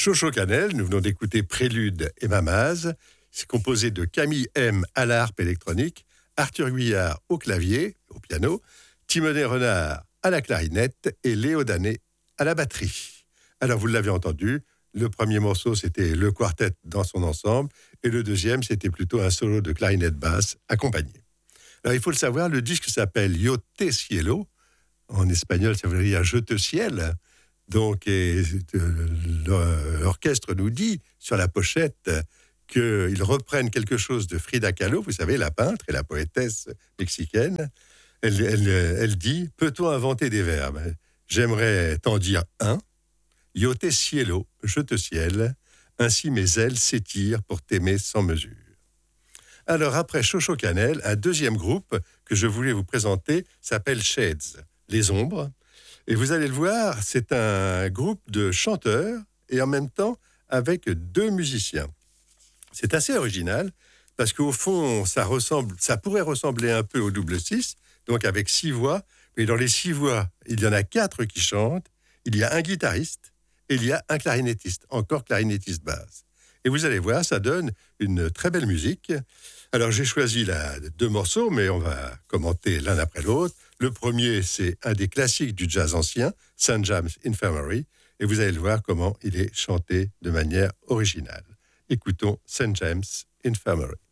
Chocho Cannelle, nous venons d'écouter Prélude et Mamaz. C'est composé de Camille M à la harpe électronique, Arthur Guyard au clavier, au piano, Timothée Renard à la clarinette et Léo Danet à la batterie. Alors, vous l'avez entendu, le premier morceau, c'était le quartet dans son ensemble, et le deuxième, c'était plutôt un solo de clarinette basse accompagné. Alors, il faut le savoir, le disque s'appelle Yo te cielo. En espagnol, ça veut dire « je te ciel ». Donc, l'orchestre nous dit sur la pochette qu'ils reprennent quelque chose de Frida Kahlo, vous savez, la peintre et la poétesse mexicaine. Elle dit « Peut-on inventer des verbes ? J'aimerais t'en dire un. Yo te cielo, je te ciel. Ainsi mes ailes s'étirent pour t'aimer sans mesure. » Alors, après Chocho Cannelle, un deuxième groupe que je voulais vous présenter s'appelle Shades, les ombres. Et vous allez le voir, c'est un groupe de chanteurs et en même temps avec deux musiciens. C'est assez original parce qu'au fond, ça pourrait ressembler un peu au double 6, donc avec 6 voix. Mais dans les 6 voix, il y en a 4 qui chantent. Il y a un guitariste et il y a un clarinettiste, encore clarinettiste basse. Et vous allez voir, ça donne une très belle musique. Alors, j'ai choisi 2 morceaux, mais on va commenter l'un après l'autre. Le premier, c'est un des classiques du jazz ancien, St. James Infirmary, et vous allez le voir comment il est chanté de manière originale. Écoutons St. James Infirmary.